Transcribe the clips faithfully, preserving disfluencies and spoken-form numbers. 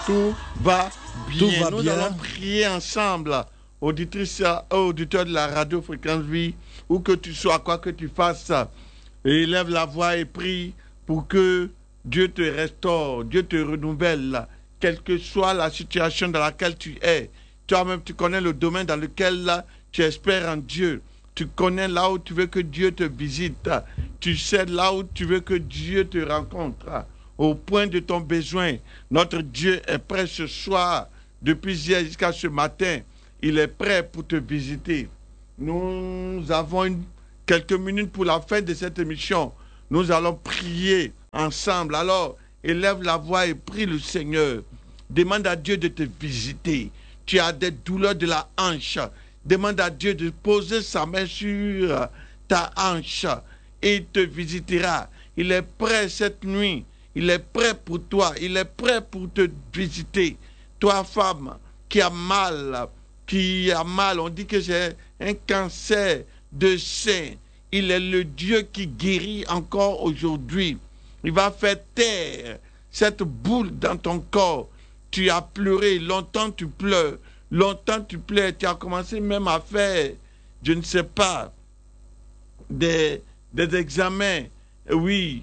Tout va bien. Tout va Nous bien. allons prier ensemble, auditrices, auditeurs de la radio Fréquence Vie, où que tu sois, quoi que tu fasses, élève la voix et prie pour que Dieu te restaure, Dieu te renouvelle, quelle que soit la situation dans laquelle tu es. Toi-même, tu connais le domaine dans lequel là, tu espères en Dieu. Tu connais là où tu veux que Dieu te visite. Tu sais là où tu veux que Dieu te rencontre. Au point de ton besoin, notre Dieu est prêt ce soir, depuis hier jusqu'à ce matin. Il est prêt pour te visiter. Nous avons une, quelques minutes pour la fin de cette émission. Nous allons prier ensemble. Alors, élève la voix et prie le Seigneur. Demande à Dieu de te visiter. Tu as des douleurs de la hanche. Demande à Dieu de poser sa main sur ta hanche et il te visitera. Il est prêt cette nuit. Il est prêt pour toi. Il est prêt pour te visiter. Toi, femme, qui a mal, qui a mal, on dit que j'ai un cancer de sein. Il est le Dieu qui guérit encore aujourd'hui. Il va faire taire cette boule dans ton corps. Tu as pleuré, longtemps tu pleures, longtemps tu pleures. Tu as commencé même à faire, je ne sais pas, des, des examens, oui,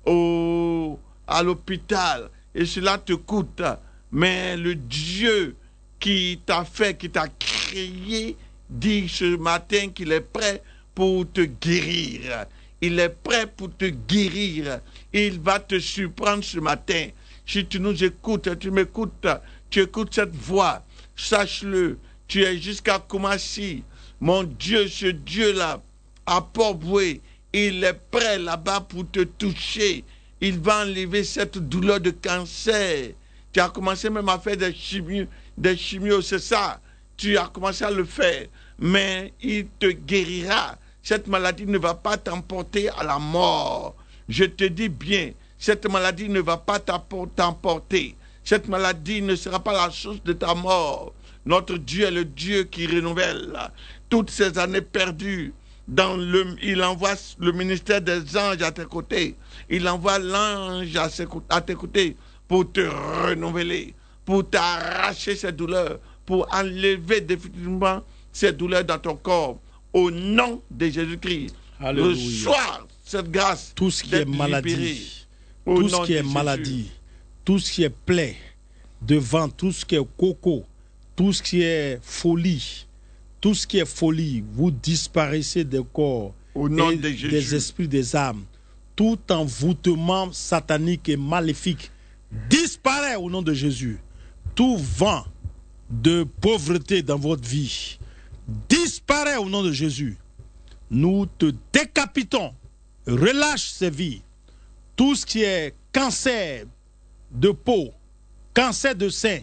au, à l'hôpital. Et cela te coûte. Mais le Dieu qui t'a fait, qui t'a créé, dit ce matin qu'il est prêt pour te guérir. Il est prêt pour te guérir. Il va te surprendre ce matin. Si tu nous écoutes, tu m'écoutes, tu écoutes cette voix, sache-le, tu es jusqu'à Koumassi. Mon Dieu, ce Dieu-là, à Port-Boué, il est prêt là-bas pour te toucher. Il va enlever cette douleur de cancer. Tu as commencé même à faire des chimios, des chimios, c'est ça. Tu as commencé à le faire, mais il te guérira. Cette maladie ne va pas t'emporter à la mort. Je te dis bien, cette maladie ne va pas t'emporter. Cette maladie ne sera pas la source de ta mort. Notre Dieu est le Dieu qui renouvelle toutes ces années perdues. Dans le, il envoie le ministère des anges à tes côtés. Il envoie l'ange à, à tes côtés pour te renouveler, pour t'arracher ces douleurs, pour enlever définitivement ces douleurs dans ton corps. Au nom de Jésus-Christ, reçois cette grâce. Tout ce qui est maladie, tout ce qui est maladie, tout ce qui est plaie, devant tout ce qui est coco, tout ce qui est folie, tout ce qui est folie, vous disparaissez des corps, au nom et de Jésus. Des esprits, des âmes. Tout envoûtement satanique et maléfique disparaît au nom de Jésus. Tout vent de pauvreté dans votre vie disparaît au nom de Jésus. Nous te décapitons. Relâche ces vies. Tout ce qui est cancer de peau, cancer de sein,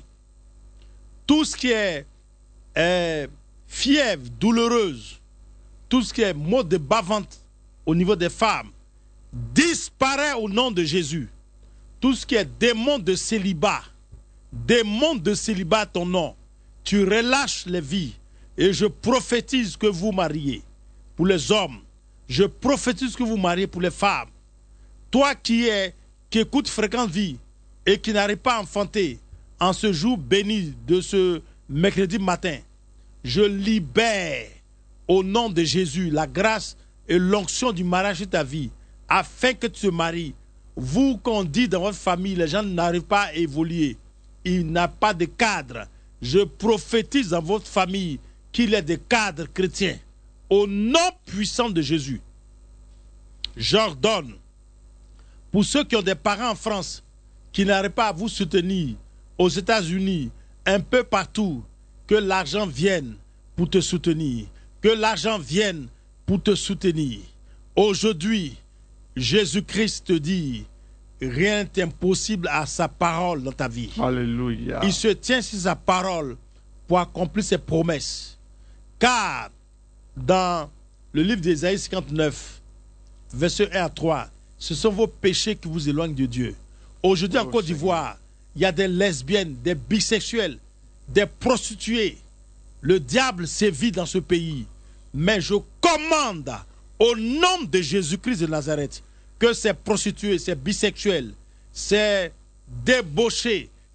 tout ce qui est euh, fièvre douloureuse, tout ce qui est maux de bas-ventre au niveau des femmes, disparaît au nom de Jésus. Tout ce qui est démon de célibat, démon de célibat, ton nom, tu relâches les vies. Et je prophétise que vous mariez pour les hommes. Je prophétise que vous mariez pour les femmes. Toi qui es, qui écoutes Fréquence Vie et qui n'arrive pas à enfanter en ce jour béni de ce mercredi matin, je libère au nom de Jésus la grâce et l'onction du mariage de ta vie afin que tu te maries. Vous qu'on dit dans votre famille, les gens n'arrivent pas à évoluer. Il n'y a pas de cadre. Je prophétise dans votre famille qu'il y ait des cadres chrétiens. Au nom puissant de Jésus, j'ordonne, pour ceux qui ont des parents en France, qui n'arrivent pas à vous soutenir, aux États-Unis, un peu partout, que l'argent vienne pour te soutenir. Que l'argent vienne pour te soutenir. Aujourd'hui, Jésus-Christ te dit, rien n'est impossible à sa parole dans ta vie. Alléluia. Il se tient sur sa parole pour accomplir ses promesses. Car dans le livre d'Ésaïe cinquante-neuf, verset un à trois, ce sont vos péchés qui vous éloignent de Dieu. Aujourd'hui en Côte d'Ivoire, il y a des lesbiennes, des bisexuels, des prostituées. Le diable sévit dans ce pays. Mais je commande au nom de Jésus-Christ de Nazareth que ces prostituées, ces bisexuels, ces débauchés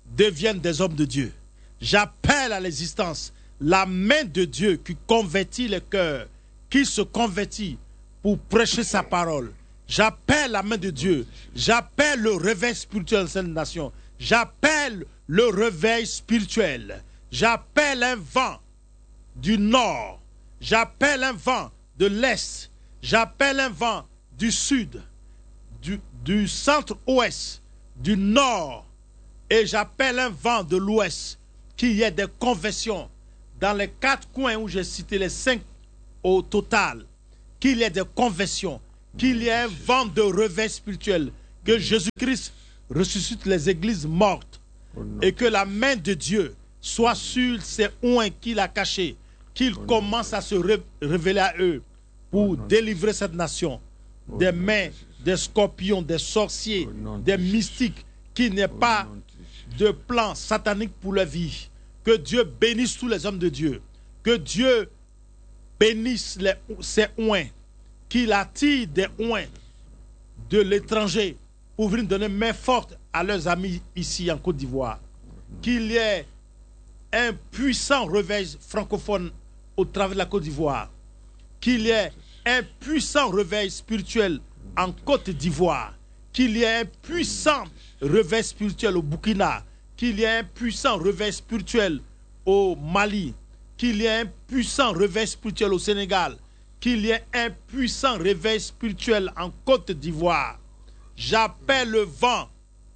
deviennent des hommes de Dieu. J'appelle à l'existence la main de Dieu qui convertit les cœurs, qui se convertit pour prêcher sa parole. J'appelle la main de Dieu. J'appelle le réveil spirituel de cette nation. J'appelle le réveil spirituel. J'appelle un vent du nord. J'appelle un vent de l'est. J'appelle un vent du sud, du, du centre-ouest, du nord. Et j'appelle un vent de l'ouest, qu'il y ait des conversions dans les quatre coins où j'ai cité les cinq au total, qu'il y ait des conversions, qu'il y ait un vent de réveil spirituel, que Jésus-Christ ressuscite les églises mortes et que la main de Dieu soit sur ces oins qu'il a cachés, qu'il commence à se ré révéler à eux pour délivrer cette nation des mains des scorpions, des sorciers, des mystiques, qui n'aient pas de plan satanique pour leur vie. Que Dieu bénisse tous les hommes de Dieu. Que Dieu bénisse les, ces oins, qu'il attire des oins de l'étranger pour venir donner main forte à leurs amis ici en Côte d'Ivoire. Qu'il y ait un puissant réveil francophone au travers de la Côte d'Ivoire. Qu'il y ait un puissant réveil spirituel en Côte d'Ivoire. Qu'il y ait un puissant réveil spirituel au Burkina. Qu'il y ait un puissant réveil spirituel au Mali. Qu'il y ait un puissant réveil spirituel au Sénégal. Qu'il y ait un puissant réveil spirituel en Côte d'Ivoire. J'appelle le vent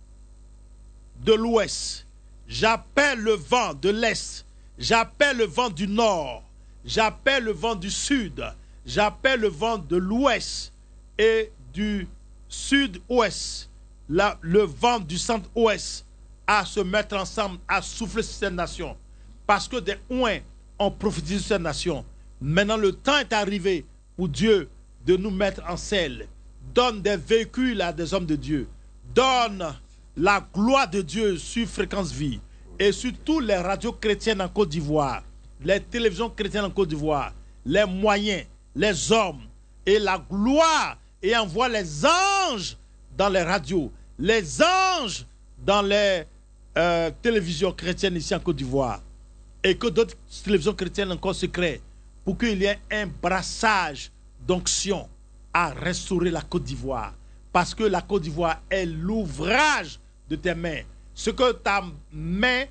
de l'ouest. J'appelle le vent de l'est. J'appelle le vent du nord. J'appelle le vent du sud. J'appelle le vent de l'ouest et du sud-ouest. Le vent du centre-ouest à se mettre ensemble, à souffler sur cette nation. Parce que des ouins ont prophétisé sur cette nation. Maintenant, le temps est arrivé pour Dieu de nous mettre en selle. Donne des véhicules à des hommes de Dieu. Donne la gloire de Dieu sur Fréquence Vie et sur toutes les radios chrétiennes en Côte d'Ivoire, les télévisions chrétiennes en Côte d'Ivoire, les moyens, les hommes et la gloire, et envoie les anges dans les radios, les anges dans les euh, télévisions chrétiennes ici en Côte d'Ivoire, et que d'autres télévisions chrétiennes encore se créent pour qu'il y ait un brassage d'onction à restaurer la Côte d'Ivoire. Parce que la Côte d'Ivoire est l'ouvrage de tes mains. Ce que ta main,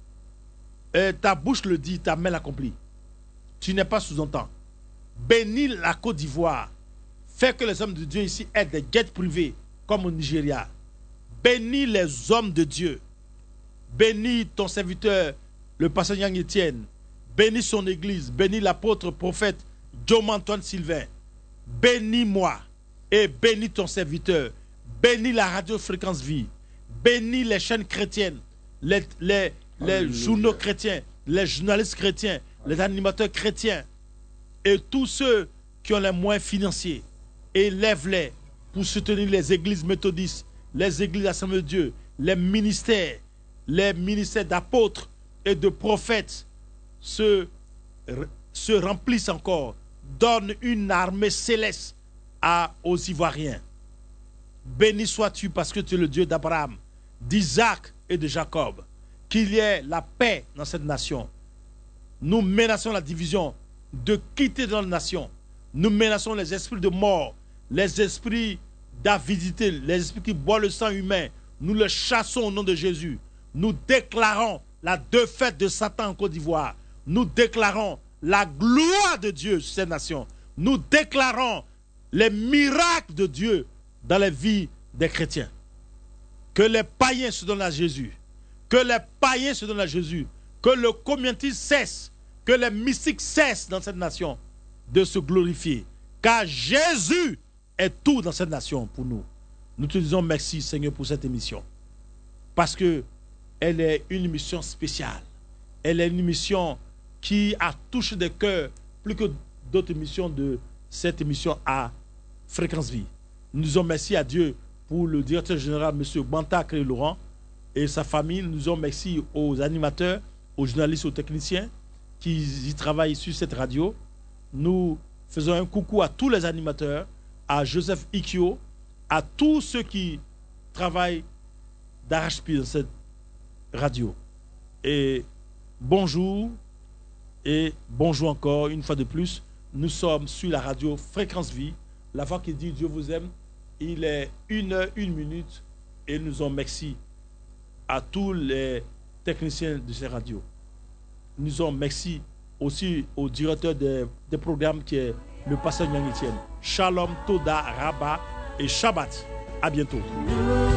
euh, ta bouche le dit, ta main l'accomplit. Tu n'es pas sous-entend. Bénis la Côte d'Ivoire. Fais que les hommes de Dieu ici aient des jets privés comme au Nigeria. Bénis les hommes de Dieu. Bénis ton serviteur, le pasteur Yang Etienne. Bénis son église. Bénis l'apôtre prophète Jom Antoine Sylvain. Bénis-moi et bénis ton serviteur. Bénis la radio Fréquence Vie. Bénis les chaînes chrétiennes, les, les, les journaux chrétiens, les journalistes chrétiens, les animateurs chrétiens et tous ceux qui ont les moyens financiers. Élève-les pour soutenir les églises méthodistes, les églises Assemblée de Dieu, les ministères, les ministères d'apôtres et de prophètes se, se remplissent encore. Donne une armée céleste à, aux Ivoiriens. Béni sois-tu parce que tu es le Dieu d'Abraham, d'Isaac et de Jacob. Qu'il y ait la paix dans cette nation. Nous menaçons la division de quitter dans la nation. Nous menaçons les esprits de mort, les esprits d'avidité, les esprits qui boivent le sang humain. Nous les chassons au nom de Jésus. Nous déclarons la défaite de Satan en Côte d'Ivoire. Nous déclarons la gloire de Dieu sur cette nation. Nous déclarons les miracles de Dieu dans les vies des chrétiens. Que les païens se donnent à Jésus. Que les païens se donnent à Jésus. Que le communauté cesse. Que les mystiques cessent dans cette nation de se glorifier. Car Jésus est tout dans cette nation pour nous. Nous te disons merci, Seigneur, pour cette émission. Parce que elle est une émission spéciale. Elle est une émission qui a touché des cœurs plus que d'autres émissions de cette émission à Fréquence Vie. Nous disons merci à Dieu pour le directeur général, M. Banta Laurent, et sa famille. Nous disons merci aux animateurs, aux journalistes, aux techniciens qui y travaillent sur cette radio. Nous faisons un coucou à tous les animateurs, à Joseph Ikio, à tous ceux qui travaillent d'arrache-pied dans cette radio. Et bonjour, et bonjour encore, une fois de plus. Nous sommes sur la radio Fréquence Vie, la voix qui dit Dieu vous aime. Il est une heure, une minute, et nous en merci à tous les techniciens de ces radios. Nous en merci aussi au directeur des, des programmes qui est le pasteur Nyang Etienne. Shalom, Toda, Rabat et Shabbat. À bientôt.